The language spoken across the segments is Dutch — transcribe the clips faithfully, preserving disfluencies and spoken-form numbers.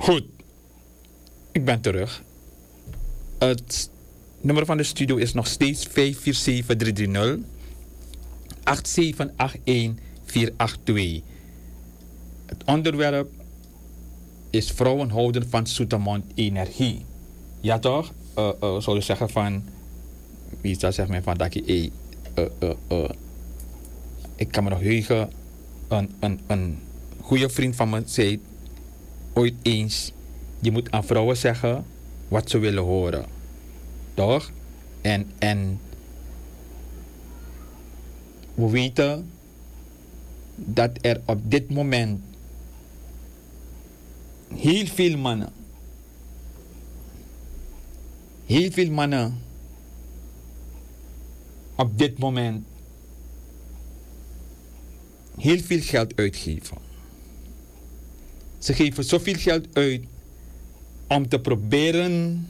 Goed, ik ben terug. Het nummer van de studio is nog steeds vijf vier zeven drie drie nul acht zeven acht een vier acht twee. Het onderwerp is vrouwen houden van Zoetermond energie. Ja toch? Uh, uh, zou je zeggen van, wie is dat, zeg maar van dat je, uh, uh, uh, ik kan me nog heugen, een, een, een goede vriend van me zei ooit eens, je moet aan vrouwen zeggen wat ze willen horen. Toch? En, en we weten dat er op dit moment heel veel mannen, heel veel mannen op dit moment heel veel geld uitgeven. Ze geven zoveel geld uit om te proberen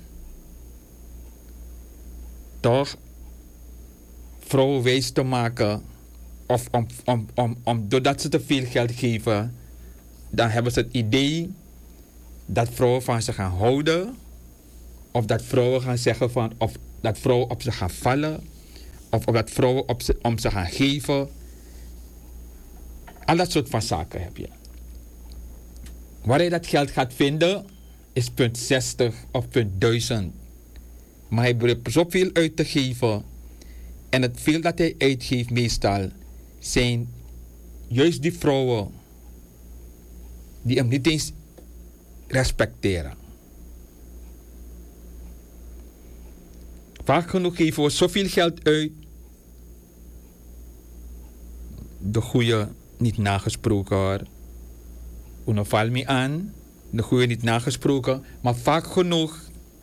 toch vrouwen wijs te maken, of om, om, om, om, doordat ze te veel geld geven, dan hebben ze het idee dat vrouwen van ze gaan houden, of dat vrouwen gaan zeggen van, of dat vrouwen op ze gaan vallen, of, of dat vrouwen op ze, om ze gaan geven. Al dat soort van zaken heb je. Waar hij dat geld gaat vinden is punt zestig of punt duizend. Maar hij probeert zoveel uit te geven. En het veel dat hij uitgeeft meestal zijn juist die vrouwen die hem niet eens respecteren. Vaak genoeg geven we zoveel geld uit. De goede niet nagesproken hoor. Uno val me aan. De goede niet nagesproken. Maar vaak genoeg.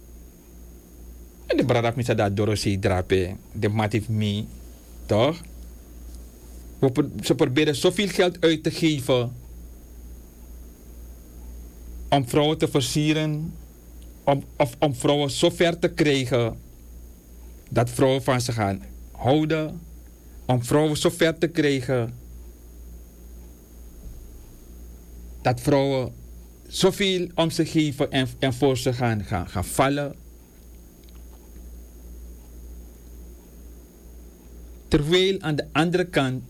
En de bradak me dat dorosie drapen. De mat heeft me. Toch? Ze proberen zoveel geld uit te geven. Om vrouwen te versieren. Om, of om vrouwen zo ver te krijgen. Dat vrouwen van ze gaan houden. Om vrouwen zo ver te krijgen. Dat vrouwen zoveel om ze geven en, en voor ze gaan, gaan, gaan vallen. Terwijl aan de andere kant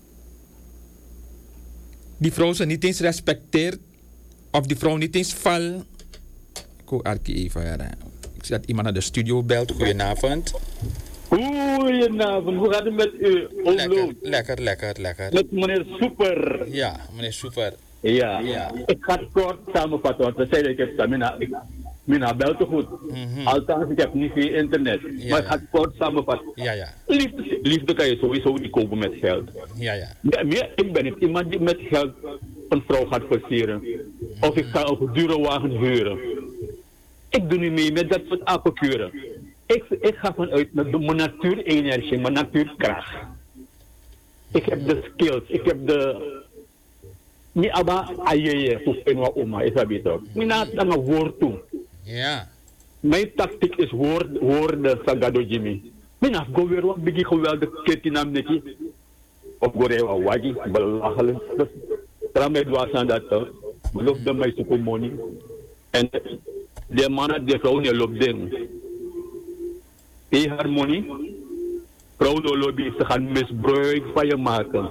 die vrouw ze niet eens respecteert. Of die vrouw niet eens valt. Ik hoor Arkie even. Ja. Ik zie dat iemand naar de studio belt. Goedenavond. Goedenavond, hoe gaat het met u? Lekker, lekker, lekker, lekker. Met meneer Super. Ja, meneer Super. Ja. ja, ik ga het kort samenvatten, want we zeiden ik heb stamina. Mina belt te goed. Mm-hmm. Althans, ik heb niet veel internet. Ja, maar ik ga het kort samenvatten. Ja, ja. Liefde, liefde kan je sowieso niet kopen met geld. Ja, ja. ja meer, ik ben niet iemand die met geld een vrouw gaat versieren. Mm-hmm. Of ik ga een dure wagen huren. Ik doe niet mee met dat soort apenkuren. Ik, ik ga vanuit mijn natuurenergie, mijn natuurkracht. Ik heb de skills, ik heb de... Niet aba ayeye, toestenwa oma, is dat beter. Ik na dan een woord toe. Ja. Mijn tactiek is woord, woorden, sagado Jimmy. Ik ga go weer wat bigi geweldig ketinam neki. Of go rewa wagi, belachelijk. Tramé dwaas aan dat, beloof de mij zoeken money. En de mannen die vrouw niet loopt ding. Die harmonie, vrouw de lobby, ze gaan misbruik van je maken.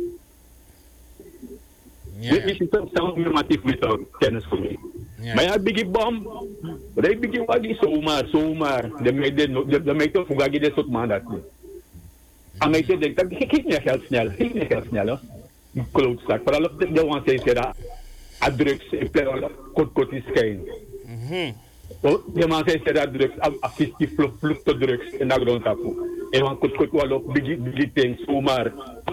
Dit is een normatief met kennis voor mij. Maar ja, biggie bom, dat biggie wagi zomaar, zomaar. De meiden fugagi de soort man dat. En mij denkt dat ik geef niet geld snel, geef niet geld snel. Klootzak, vooral op de one say dat drugs in plaats van kort kort is schijn. De man zei dat drugs, affistief vlucht drugs in de grond af. En dan kort kort wel op biggie biggie things zomaar.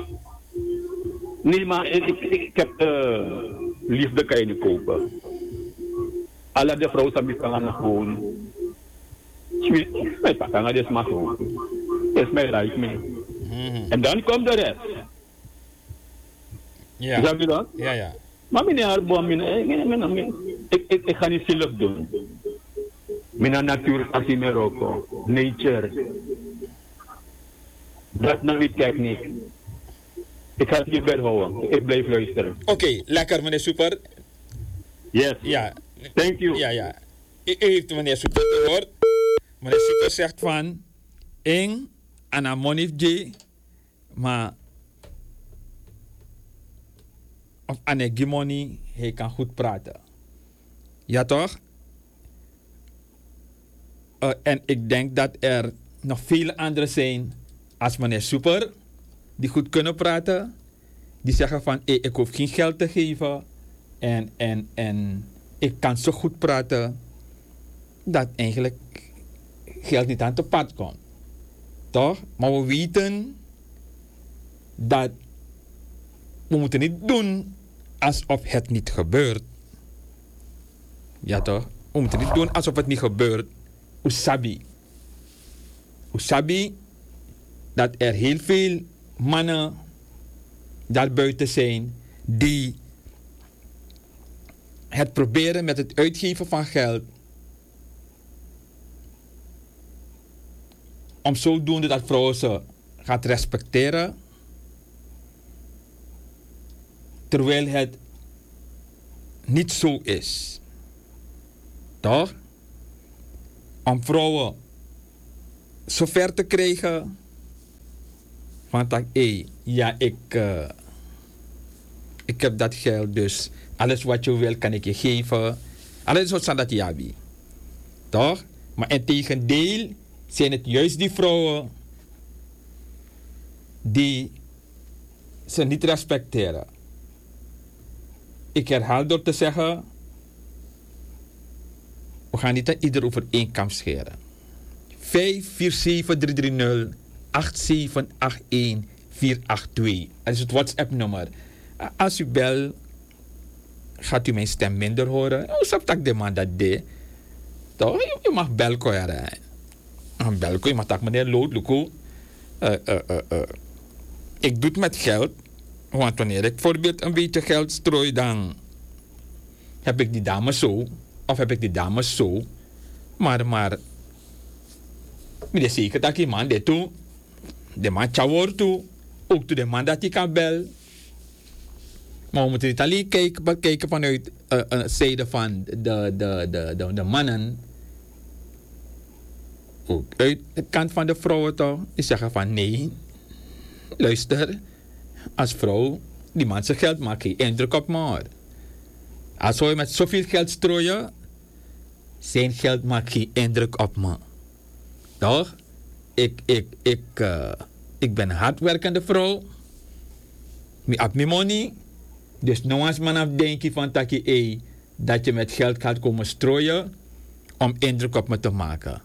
Nee, maar ik, ik, ik heb uh, liefde kan je niet kopen. Alle de vrouwen zijn gaan gewoon. Mijn papa gaat dus maar gewoon. Dat is mij like me. En dan komt de rest. Ja. Zeg je dat? Ja, ja. Maar meneer, ik, ik, ik ga niet zelf doen. Mijn natuur is in Marokko. Nature. Dat is nou niet techniek. Ik ga het hierbij houden. Ik blijf luisteren. Oké, okay, lekker meneer Super. Yes. Ja, Thank you. Ja, ja. U u heeft meneer Super gehoord. Meneer Super zegt van... Ing, Anna Monif J. Maar... Of Anne Gimoni, hij kan goed praten. Ja, toch? Uh, en ik denk dat er nog vele anderen zijn als meneer Super, die goed kunnen praten, die zeggen van hey, ik hoef geen geld te geven en, en, en ik kan zo goed praten dat eigenlijk geld niet aan te pad komt. Toch? Maar we weten dat we moeten niet doen alsof het niet gebeurt. Ja toch? We moeten niet doen alsof het niet gebeurt. Usabi. Usabi dat er heel veel mannen daarbuiten zijn die het proberen met het uitgeven van geld om zodoende dat vrouwen ze gaat respecteren, terwijl het niet zo is. Toch? Om vrouwen zover te krijgen van dat, hé, ja, ik, uh, ik heb dat geld, dus alles wat je wil kan ik je geven. Alles wat dat jabi. Toch? Maar in tegendeel zijn het juist die vrouwen die ze niet respecteren. Ik herhaal door te zeggen, we gaan niet aan ieder over één kam scheren. vijf vier zeven drie drie nul acht zeven acht een vier acht twee. Dat is het WhatsApp-nummer. Als u belt, gaat u mijn stem minder horen. Hoe zou ik de man dat deed? Toch? Je mag belko ja. Belko, je mag tak meneer Lood, Luko. Uh, uh, uh, uh. Ik doe het met geld. Want wanneer ik bijvoorbeeld een beetje geld strooi, dan heb ik die dame zo. Of heb ik die dame zo. Maar, maar. Ik ben zeker dat die man dit toe. De man tjawor toe. Ook toe de man dat hij kan bel. Maar we moeten niet alleen kijken, kijken vanuit uh, een zijde van de, de, de, de, de mannen. Ook uit de kant van de vrouwen toch. Die zeggen van nee. Luister. Als vrouw, die man zijn geld maakt geen indruk op me. Als hij met zoveel geld strooien, zijn geld maakt geen indruk op me. Toch? Ik, ik, ik, uh, ik ben een hardwerkende vrouw. Ik heb mijn money. Dus nou als man afdenken van dat je, hey, dat je met geld gaat komen strooien om indruk op me te maken.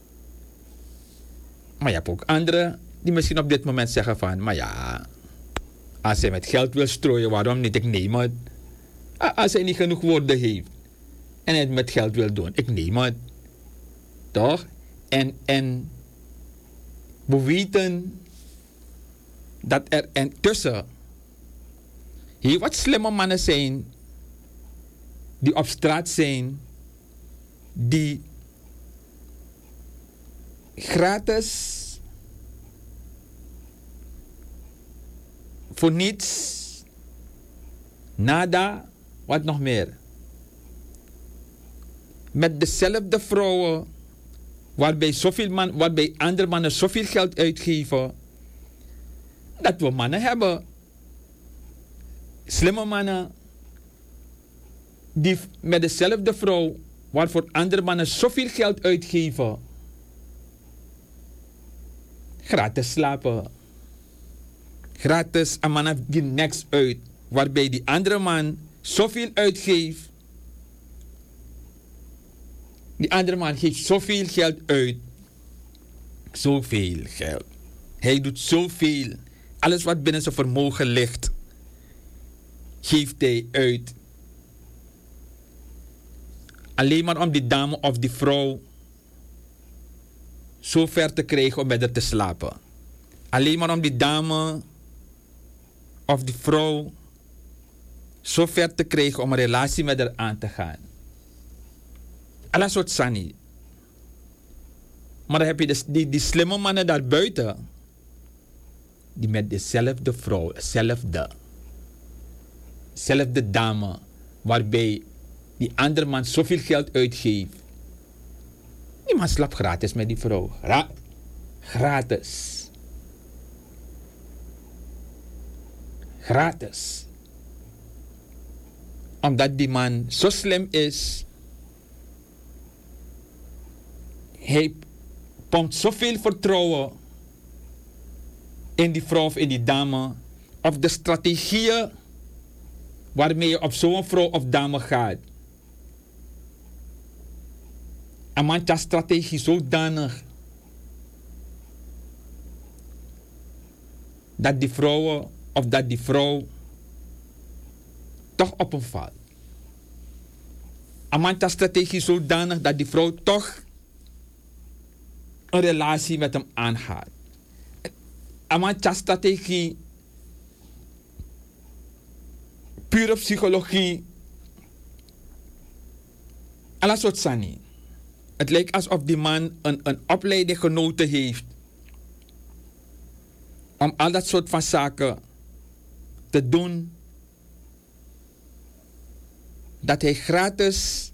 Maar je hebt ook anderen die misschien op dit moment zeggen van, maar ja, als hij met geld wil strooien, waarom niet? Ik neem het. Als hij niet genoeg woorden heeft en het met geld wil doen, ik neem het. Toch? En, en we weten dat er intussen heel wat slimme mannen zijn die op straat zijn, die gratis voor niets, nada, wat nog meer, met dezelfde vrouwen waarbij, zoveel man, waarbij andere mannen zoveel geld uitgeven, dat we mannen hebben, slimme mannen, die met dezelfde vrouw, waarvoor andere mannen zoveel geld uitgeven, gratis slapen. Gratis, een man heeft die niks uit, waarbij die andere man zoveel uitgeeft. Die andere man geeft zoveel geld uit. Zoveel geld. Hij doet zoveel. Alles wat binnen zijn vermogen ligt, geeft hij uit. Alleen maar om die dame of die vrouw zo ver te krijgen om met haar te slapen. Alleen maar om die dame of die vrouw zo ver te krijgen om een relatie met haar aan te gaan. Alla soort sani. Maar dan heb je dus die, die slimme mannen daar buiten, die met dezelfde vrouw, dezelfde, dezelfde dame, waarbij die andere man zoveel geld uitgeeft. Die man slaapt gratis met die vrouw. Ra gratis. Gratis. Omdat die man zo slim is. Hij pompt zoveel vertrouwen in die vrouw of in die dame. Of de strategieën waarmee je op zo'n vrouw of dame gaat. Een man heeft strategie zodanig dat die vrouwen of dat die vrouw toch op hem valt. Een man heeft strategie zodanig dat die vrouw toch een relatie met hem aangaat. Een man heeft strategie pure psychologie. Alles wat sani. Het lijkt alsof die man een, een opleiding genoten heeft om al dat soort van zaken te doen, dat hij gratis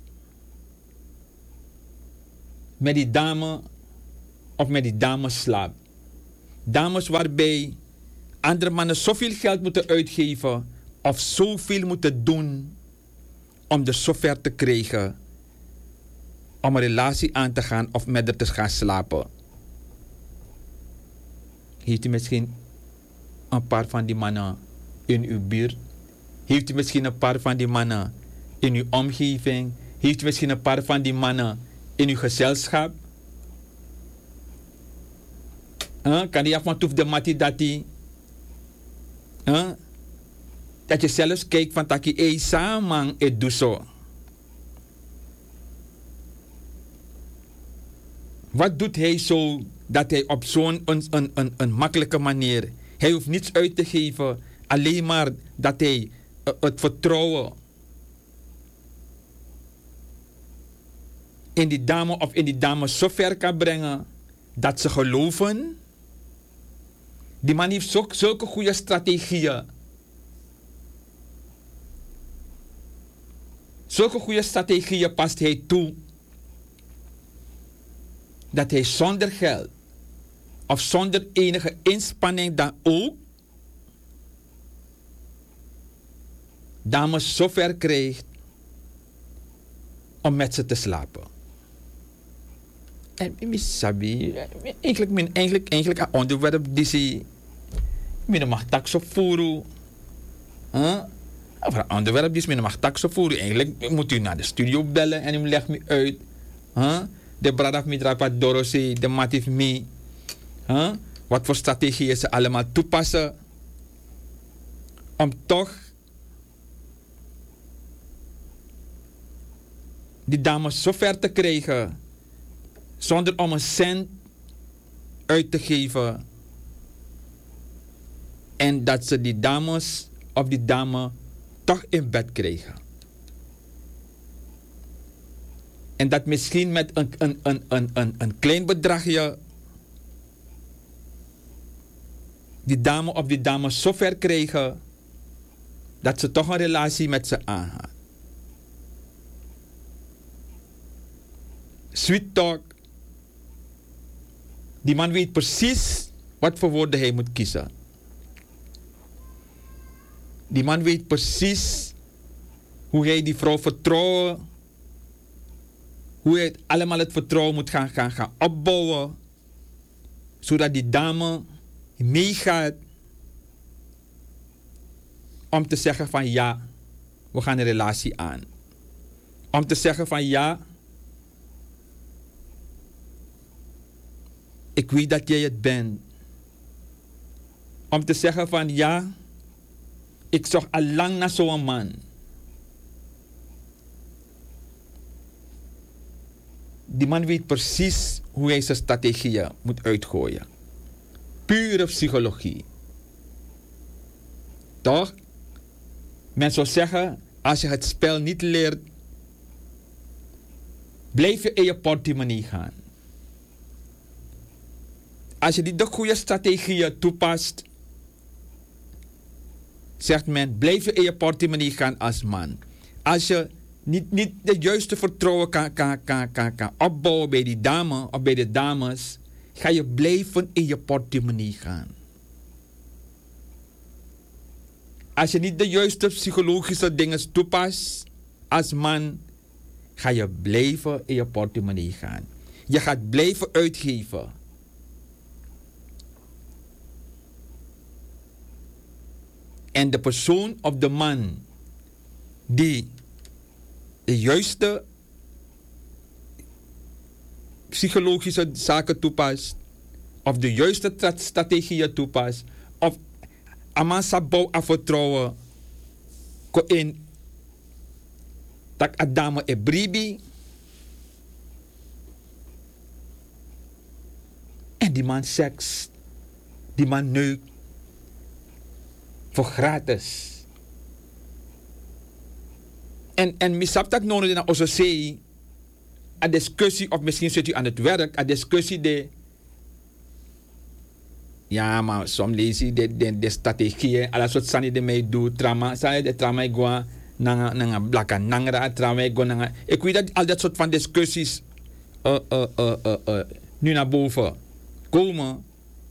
met die dame of met die dames slaapt. Dames waarbij andere mannen zoveel geld moeten uitgeven of zoveel moeten doen om er zover te krijgen om een relatie aan te gaan of met haar te gaan slapen. Heeft u misschien een paar van die mannen in uw buurt? Heeft u misschien een paar van die mannen in uw omgeving? Heeft u misschien een paar van die mannen in uw gezelschap? Huh? Kan je van toef de mati dat die? Huh? Dat je zelfs kijkt van taki e samen het doe zo. Wat doet hij zo dat hij op zo'n een, een, een, een makkelijke manier, hij hoeft niets uit te geven, alleen maar dat hij uh, het vertrouwen in die dame of in die dame zo ver kan brengen dat ze geloven. Die man heeft zo, zulke goede strategieën. Zulke goede strategieën past hij toe. Dat hij zonder geld of zonder enige inspanning dan ook dames zover krijgt om met ze te slapen. En misabi, eigenlijk mijn eigenlijk eigenlijk een onderwerp die ze mijn mag taxo voeren. Huh? Over een onderwerp die mijn mag taxo voeren. Eigenlijk moet u naar de studio bellen en u legt me uit. Huh? De bradaf midrapa dorosi, de matif mi. Huh? Wat voor strategieën ze allemaal toepassen om toch die dames zo ver te krijgen zonder om een cent uit te geven en dat ze die dames of die dame toch in bed krijgen. En dat misschien met een, een, een, een, een, een klein bedragje die dame of die dame zo ver krijgen dat ze toch een relatie met ze aangaan. Sweet talk. Die man weet precies wat voor woorden hij moet kiezen. Die man weet precies hoe hij die vrouw vertrouwen, hoe hij allemaal het vertrouwen moet gaan, gaan, gaan opbouwen, zodat die dame meegaat om te zeggen van ja, we gaan een relatie aan. Om te zeggen van ja, ik weet dat jij het bent. Om te zeggen van ja, ik zocht al lang naar zo'n man. Die man weet precies hoe hij zijn strategieën moet uitgooien. Pure psychologie. Toch? Men zou zeggen, als je het spel niet leert, blijf je in je portemonnee gaan. Als je niet de goede strategieën toepast, zegt men, blijf je in je portemonnee gaan als man. Als je niet, niet de juiste vertrouwen kan, kan, kan, kan, kan opbouwen bij die dame of bij de dames, ga je blijven in je portemonnee gaan. Als je niet de juiste psychologische dingen toepast als man, ga je blijven in je portemonnee gaan. Je gaat blijven uitgeven. En de persoon of de man die de juiste psychologische zaken toepast, of de juiste strategieën toepast, of amasa bouw af vertrouwen ko in tak adame e bribi, en die man seks, die man neukt voor gratis. En, en misap dat nodig na onze zee, een discussie, of misschien zit u aan het werk, een discussie de, ja, maar soms lees je de, de, de strategieën, alles wat Sani de mij doet, trama, zei de trama ik ga naar een blakka nangra, trama ik ga naar, ik weet dat al dat soort van discussies uh, uh, uh, uh, uh, nu naar boven komen.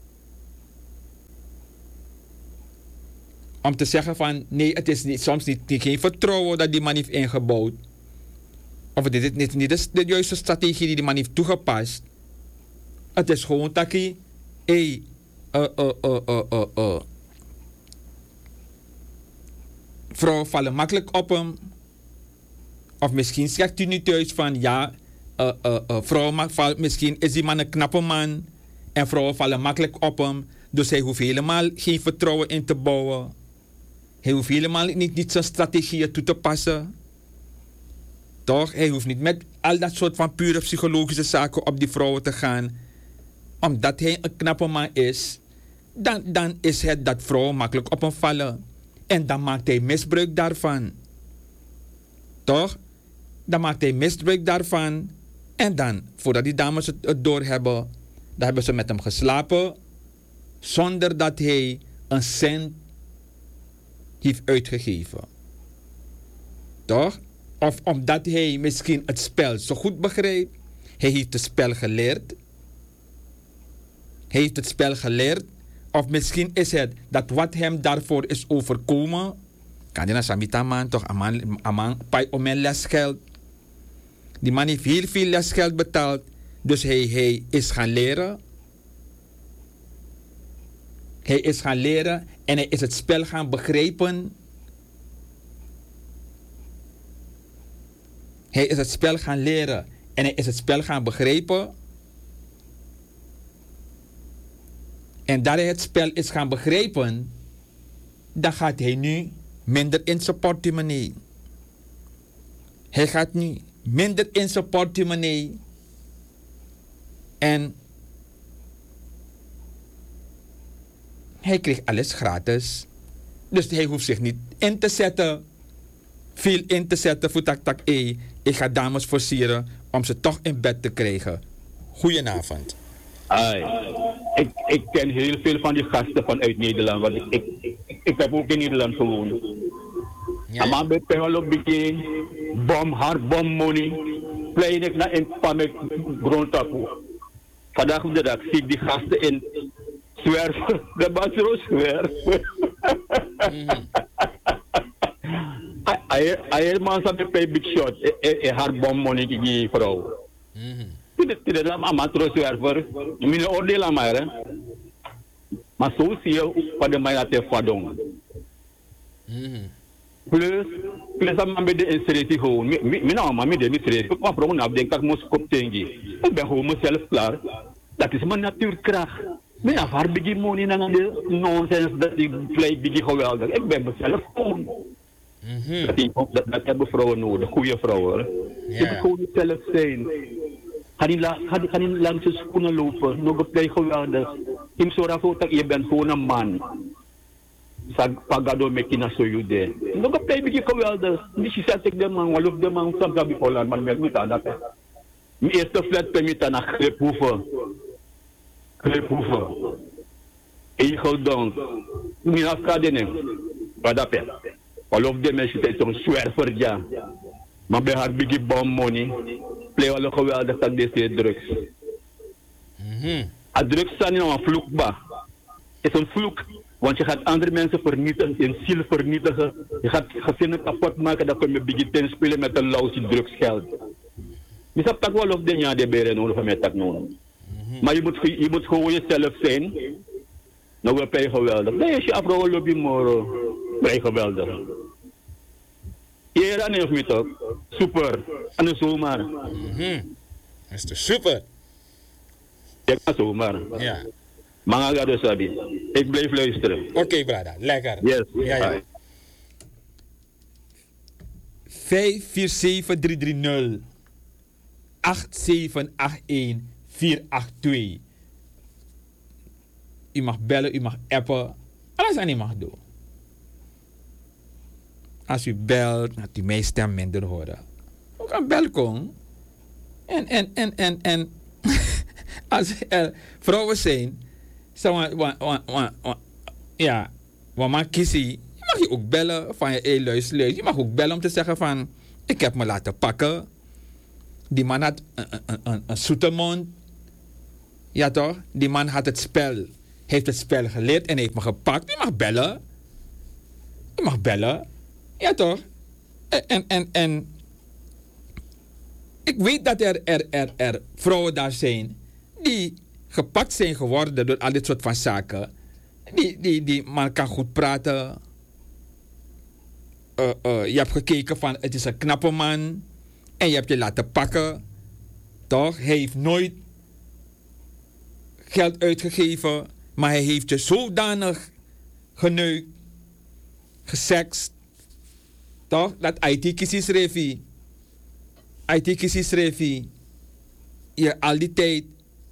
Om te zeggen van, nee, het is niet, soms niet, geen vertrouwen dat die man heeft ingebouwd. Of het is niet, niet de, de juiste strategie die die man heeft toegepast. Het is gewoon dat hij, hey, uh, uh, uh, uh, uh, uh. vrouwen vallen makkelijk op hem. Of misschien zegt u niet thuis van, ja, uh, uh, uh, vrouwen vallen, misschien is die man een knappe man. En vrouwen vallen makkelijk op hem. Dus hij hoeft helemaal geen vertrouwen in te bouwen. Hij hoeft helemaal niet, niet zijn strategieën toe te passen. Toch? Hij hoeft niet met al dat soort van pure psychologische zaken op die vrouwen te gaan. Omdat hij een knappe man is, dan, dan is het dat vrouwen makkelijk op hem vallen. En dan maakt hij misbruik daarvan. Toch? Dan maakt hij misbruik daarvan. En dan, voordat die dames het, het doorhebben, dan hebben ze met hem geslapen, zonder dat hij een cent heeft uitgegeven. Toch? Of omdat hij misschien het spel zo goed begrijpt. Hij heeft het spel geleerd. Hij heeft het spel geleerd. Of misschien is het dat wat hem daarvoor is overkomen. Kan je naar Samita man toch? Aman, aman, pai om een lesgeld. Die man heeft heel veel lesgeld betaald. Dus hij, hij is gaan leren. Hij is gaan leren en hij is het spel gaan begrijpen. Hij is het spel gaan leren en hij is het spel gaan begrijpen. En dat hij het spel is gaan begrijpen, dan gaat hij nu minder in zijn portemonnee. Hij gaat nu minder in zijn portemonnee. En hij kreeg alles gratis. Dus hij hoeft zich niet in te zetten. Veel in te zetten voor tak tak e. Ik ga dames forceren om ze toch in bed te krijgen. Goedenavond. Ai, ik, ik ken heel veel van die gasten vanuit Nederland. Want ik, ik, ik, ik heb ook in Nederland gewoond. Ja. Maar bij Peholo begin, bom, hard bom money. Play ik naar een pamek grondtapu. Vandaag op de dag zie ik die gasten in zwerven. De basro zwerven. Hij man sabi play big shot. Een hard bom money die vrouw. Tidak tidak dalam amat terus zwerver. Mine oordeel aan mij, hè. Maar zo zie je pada mij dat vadong. Plus, plus aan mij de inseretie gewoon. Mina aan mij de inseretie. Ik wou naar denk dat ik moest kop tengi. Ik ben gewoon mezelf klaar. Dat is mijn natuurkracht. Mina vaar begin money naar de nonsense dat ik play begin geweldig. Ik ben mezelf gewoon. Dat, dat, dat hebben vrouwen nodig, goede vrouwen. Je moet gewoon zelf zijn. Ga niet langs je schoenen lopen, nog een play geweldig. Kim zorg voor dat je bent gewoon een man. Sag pagado mekina so jude. Nog een play begin geweldig. Niet je zegt ik de man, walof de man soms heb ik Holland, maar met niet aan dat. Mijn eerste flat permit naar Greephoeven. Greephoeven. Egeldank. Mijn afkadenen. Wat dat is. Walof de mensen zijn zo'n zwerver, ja. Maar bij haar biggie bomb money, play wel geweldig dat deze drugs. Mhm. A drugs zijn nou een vloek, ba. Het is een vloek, want je gaat andere mensen vernietigen, je ziel vernietigen. Je gaat gezinnen kapot maken, dan kun je biggie ten spelen met een lousy drugsgeld. Je hebt tak wel of de ja de beren nodig met dat nodig. Maar je moet, je moet gewoon jezelf zijn. Nou, we play geweldig. Nee, als je afro lobby moro, play geweldig. Ja, dan heeft me toch. Super. En een zomaar. Mhm. mister Super. Ja, zomaar. Ja. Manga gado sabi. Ik blijf luisteren. Oké, okay, brada. Lekker. Yes. Ja, ja. Bye. vijf vier zeven drie drie nul acht zeven acht een vier acht twee. U mag bellen, u mag appen. Alles aan u mag doen. Als u belt, gaat u mijn stem minder horen. U kan belkom. En, en, en, en, en. Als er vrouwen zijn. Zo, wa, wa, wa, wa, wa, ja, wat man kiesie. Mag je ook bellen van je hey, luister, luister. Je mag ook bellen om te zeggen van ik heb me laten pakken. Die man had een, een, een, een zoete mond. Ja toch? Die man had het spel. Heeft het spel geleerd en heeft me gepakt. Je mag bellen. Je mag bellen. Ja toch? En, en, en, en ik weet dat er, er, er, er vrouwen daar zijn die gepakt zijn geworden door al dit soort van zaken. Die, die, die man kan goed praten. Uh, uh, je hebt gekeken van het is een knappe man. En je hebt je laten pakken. Toch? Hij heeft nooit geld uitgegeven. Maar hij heeft je zodanig geneukt. Gesext. Toch? Dat I T-kies revi. I T-kies revi. Je al die tijd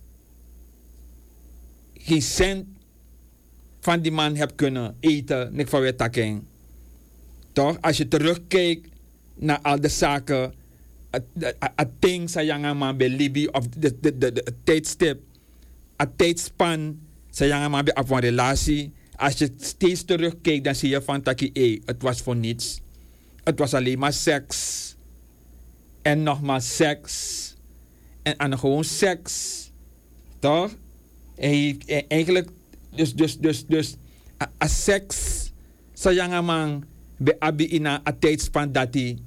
geen cent van die man hebt kunnen eten. Niks van weer takken. Toch? Als je terugkijkt naar al de zaken. Het ding sayang man bij Libi. Of de, de, de, de tijdstip. Het tijdspan sayang man bij af een relatie. Als je steeds terugkijkt, dan zie je van taki, hey, het was voor niets. Het was alleen maar seks. En nogmaals seks. En, en gewoon seks. Toch? En hij, en eigenlijk, dus, dus, dus, dus, a, a seks, sayang man, bij abi ina a tijdspan dat hij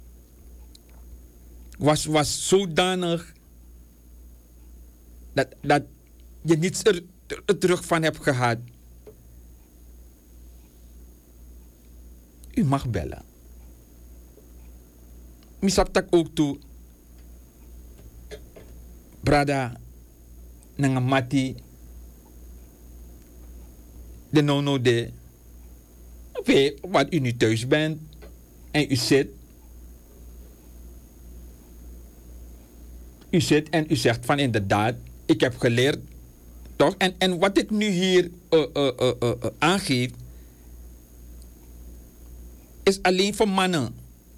was, was zodanig dat, dat je niets er, er terug van hebt gehad. U mag bellen. Misap tak ook toe. Brada, nanga mati. De nono de. Weet wat u nu thuis bent. En u zit. U zit en u zegt van inderdaad, ik heb geleerd. Toch? En, en wat ik nu hier uh, uh, uh, uh, uh, aangeef. Is alleen voor mannen.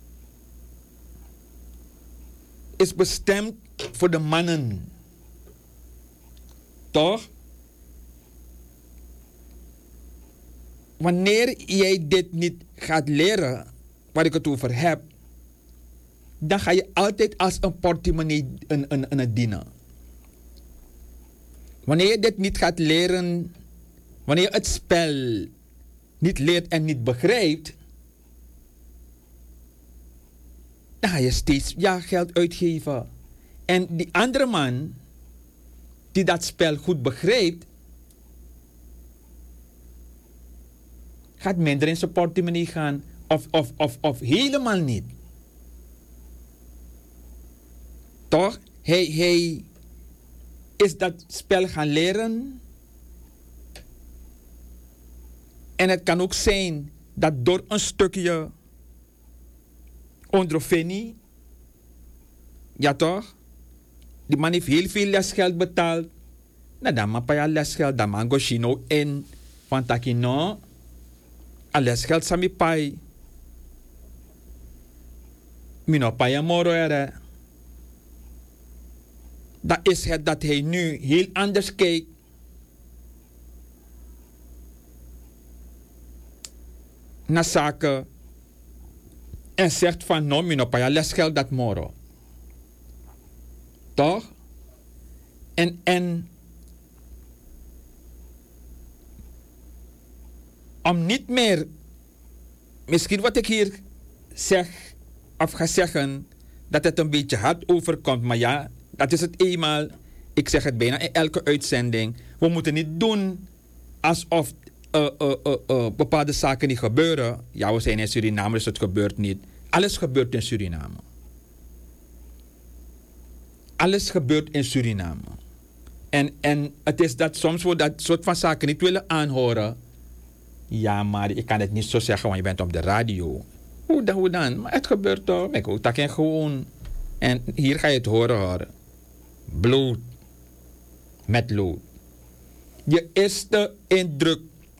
Is bestemd voor de mannen. Toch? Wanneer jij dit niet gaat leren, waar ik het over heb, dan ga je altijd als een portemonnee een, een, een dienen. Wanneer je dit niet gaat leren, wanneer je het spel niet leert en niet begrijpt, dan ga je steeds ja, geld uitgeven. En die andere man, die dat spel goed begrijpt, gaat minder in zijn portemonnee gaan. Of, of, of, of helemaal niet. Toch? Hij, hij is dat spel gaan leren. En het kan ook zijn dat door een stukje ondrofeni, ja toch? Die man heeft heel veel lesgeld betaald. Nou, dan mag je lesgeld, dan mag je no in. Want dat je no, a lesgeld sami pai. Mino pai moro ere. Dat is het dat hij nu heel anders kijkt. Naar zaken en zegt van no, minopaya lesgeld dat moro. Toch? En, en om niet meer, misschien wat ik hier zeg of ga zeggen, dat het een beetje hard overkomt, maar ja, dat is het eenmaal. Ik zeg het bijna in elke uitzending. We moeten niet doen alsof uh, uh, uh, uh, bepaalde zaken niet gebeuren. Ja, we zijn in Suriname, dus het gebeurt niet. Alles gebeurt in Suriname. Alles gebeurt in Suriname. En, en het is dat soms we dat soort van zaken niet willen aanhoren. Ja, maar ik kan het niet zo zeggen, want je bent op de radio. Hoe dan, hoe dan? Maar het gebeurt toch? Ik hoor dat gewoon. En hier ga je het horen horen. Bloed. Met lood. Je eerste indruk.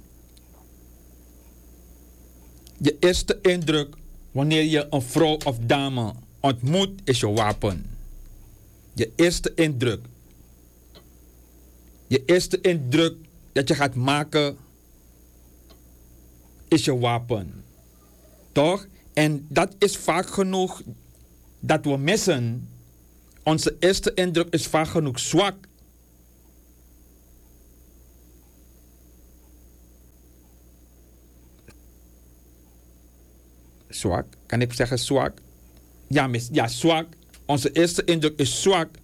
Je eerste indruk wanneer je een vrouw of dame ontmoet, is je wapen. Je eerste indruk. Je eerste indruk dat je gaat maken, is je wapen. Toch? En dat is vaak genoeg dat we missen. Onze eerste indruk is vaak genoeg zwak. Zwak? Kan ik zeggen zwak? Ja, mis, ja, zwak. Onze eerste indruk is zwak.